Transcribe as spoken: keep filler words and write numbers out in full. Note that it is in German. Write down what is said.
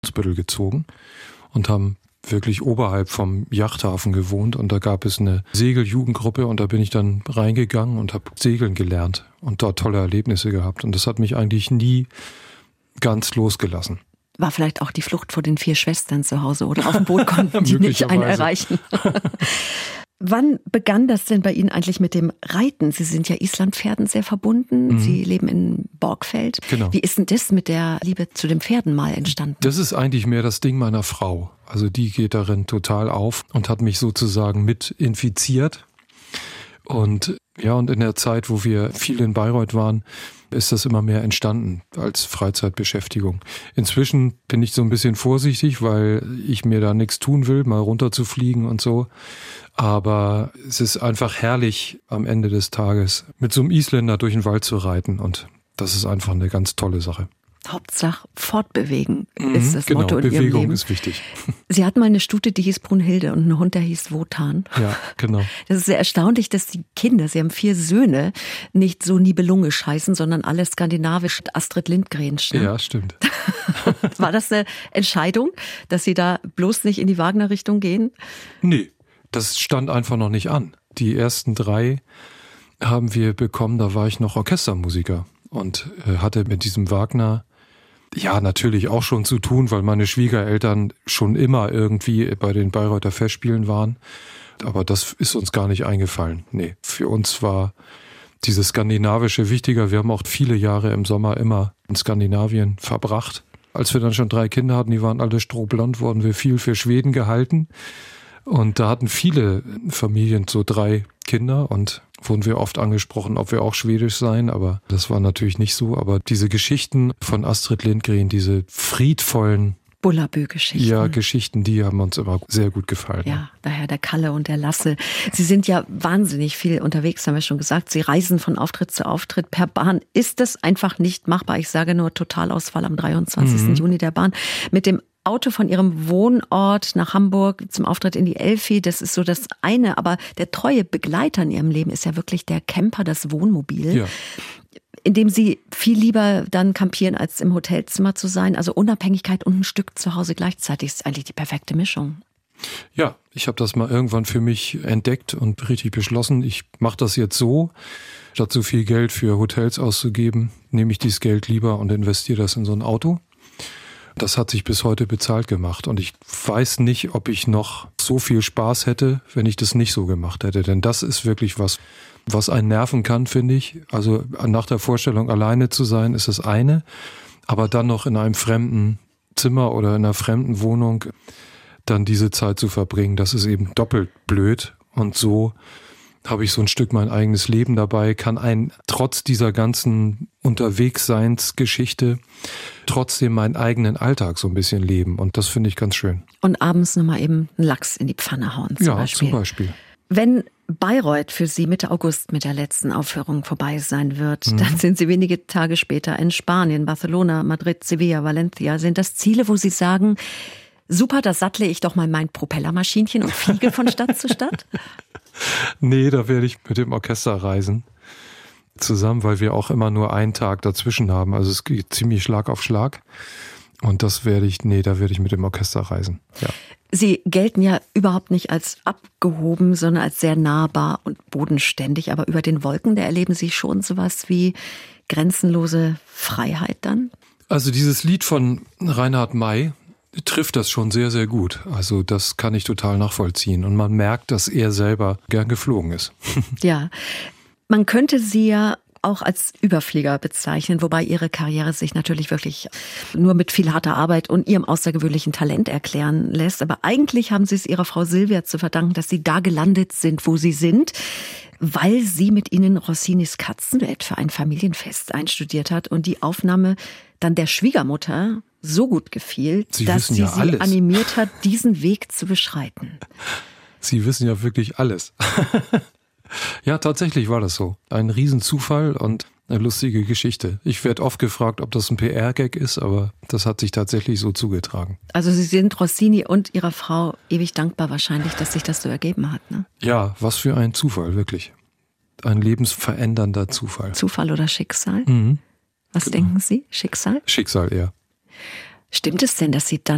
Brunsbüttel gezogen und haben wirklich oberhalb vom Yachthafen gewohnt. Und da gab es eine Segeljugendgruppe und da bin ich dann reingegangen und habe segeln gelernt und dort tolle Erlebnisse gehabt. Und das hat mich eigentlich nie ganz losgelassen. War vielleicht auch die Flucht vor den vier Schwestern zu Hause oder auf dem Boot konnten die nicht einen erreichen. Wann begann das denn bei Ihnen eigentlich mit dem Reiten? Sie sind ja Islandpferden sehr verbunden. Mhm. Sie leben in Borgfeld. Genau. Wie ist denn das mit der Liebe zu den Pferden mal entstanden? Das ist eigentlich mehr das Ding meiner Frau. Also die geht darin total auf und hat mich sozusagen mit infiziert. Und ja, und in der Zeit, wo wir viel in Bayreuth waren, ist das immer mehr entstanden als Freizeitbeschäftigung. Inzwischen bin ich so ein bisschen vorsichtig, weil ich mir da nichts tun will, mal runterzufliegen und so. Aber es ist einfach herrlich, am Ende des Tages mit so einem Isländer durch den Wald zu reiten. Und das ist einfach eine ganz tolle Sache. Hauptsache fortbewegen mhm, ist das genau, Motto in Bewegung Ihrem Leben. Ist wichtig. Sie hatten mal eine Stute, die hieß Brunhilde und einen Hund, der hieß Wotan. Ja, genau. Das ist sehr erstaunlich, dass die Kinder, Sie haben vier Söhne, nicht so nibelungisch heißen, sondern alle skandinavisch Astrid Lindgrensch. Ne? Ja, stimmt. War das eine Entscheidung, dass Sie da bloß nicht in die Wagner-Richtung gehen? Nee, das stand einfach noch nicht an. Die ersten drei haben wir bekommen, da war ich noch Orchestermusiker und äh, hatte mit diesem Wagner ja natürlich auch schon zu tun, weil meine Schwiegereltern schon immer irgendwie bei den Bayreuther Festspielen waren. Aber das ist uns gar nicht eingefallen. Nee, für uns war dieses Skandinavische wichtiger. Wir haben auch viele Jahre im Sommer immer in Skandinavien verbracht. Als wir dann schon drei Kinder hatten, die waren alle strohblond, wurden wir viel für Schweden gehalten. Und da hatten viele Familien so drei Kinder und wurden wir oft angesprochen, ob wir auch schwedisch seien, aber das war natürlich nicht so. Aber diese Geschichten von Astrid Lindgren, diese friedvollen Bullabü-Geschichten. Ja, Geschichten, die haben uns immer sehr gut gefallen. Ja, daher der Kalle und der Lasse. Sie sind ja wahnsinnig viel unterwegs, haben wir schon gesagt. Sie reisen von Auftritt zu Auftritt per Bahn. Ist das einfach nicht machbar? Ich sage nur Totalausfall am dreiundzwanzigsten Mhm. Juni der Bahn. Mit dem Auto von Ihrem Wohnort nach Hamburg zum Auftritt in die Elfi, das ist so das eine. Aber der treue Begleiter in Ihrem Leben ist ja wirklich der Camper, das Wohnmobil. Ja. In dem Sie viel lieber dann campieren, als im Hotelzimmer zu sein. Also Unabhängigkeit und ein Stück zu Hause gleichzeitig ist eigentlich die perfekte Mischung. Ja, ich habe das mal irgendwann für mich entdeckt und richtig beschlossen. Ich mache das jetzt so, statt so viel Geld für Hotels auszugeben, nehme ich dieses Geld lieber und investiere das in so ein Auto. Das hat sich bis heute bezahlt gemacht und ich weiß nicht, ob ich noch so viel Spaß hätte, wenn ich das nicht so gemacht hätte. Denn das ist wirklich was, was einen nerven kann, finde ich. Also nach der Vorstellung, alleine zu sein, ist das eine. Aber dann noch in einem fremden Zimmer oder in einer fremden Wohnung dann diese Zeit zu verbringen, das ist eben doppelt blöd. Und so habe ich so ein Stück mein eigenes Leben dabei, kann ein trotz dieser ganzen Unterwegsseinsgeschichte trotzdem meinen eigenen Alltag so ein bisschen leben. Und das finde ich ganz schön. Und abends nochmal eben einen Lachs in die Pfanne hauen zum ja, Beispiel. zum Beispiel. Wenn Bayreuth für Sie Mitte August mit der letzten Aufführung vorbei sein wird, Mhm. dann sind Sie wenige Tage später in Spanien, Barcelona, Madrid, Sevilla, Valencia. Sind das Ziele, wo Sie sagen, super, da sattle ich doch mal mein Propellermaschinchen und fliege von Stadt zu Stadt? Nee, da werde ich mit dem Orchester reisen zusammen, weil wir auch immer nur einen Tag dazwischen haben. Also es geht ziemlich Schlag auf Schlag. Und das werde ich, nee, da werde ich mit dem Orchester reisen. Ja. Sie gelten ja überhaupt nicht als abgehoben, sondern als sehr nahbar und bodenständig. Aber über den Wolken, da erleben Sie schon sowas wie grenzenlose Freiheit dann? Also dieses Lied von Reinhard May trifft das schon sehr, sehr gut. Also das kann ich total nachvollziehen. Und man merkt, dass er selber gern geflogen ist. Ja, man könnte Sie ja auch als Überflieger bezeichnen, wobei Ihre Karriere sich natürlich wirklich nur mit viel harter Arbeit und Ihrem außergewöhnlichen Talent erklären lässt. Aber eigentlich haben Sie es Ihrer Frau Silvia zu verdanken, dass Sie da gelandet sind, wo Sie sind, weil sie mit Ihnen Rossinis Katzenduett für ein Familienfest einstudiert hat und die Aufnahme dann der Schwiegermutter so gut gefiel, Sie dass sie ja sie alles. animiert hat, diesen Weg zu beschreiten. Sie wissen ja wirklich alles. Ja, tatsächlich war das so. Ein Riesenzufall und eine lustige Geschichte. Ich werde oft gefragt, ob das ein P R-Gag ist, aber das hat sich tatsächlich so zugetragen. Also Sie sind Rossini und Ihrer Frau ewig dankbar wahrscheinlich, dass sich das so ergeben hat, ne? Ja, was für ein Zufall, wirklich. Ein lebensverändernder Zufall. Zufall oder Schicksal? Mhm. Was Genau. denken Sie? Schicksal? Schicksal eher. Stimmt es denn, dass Sie dann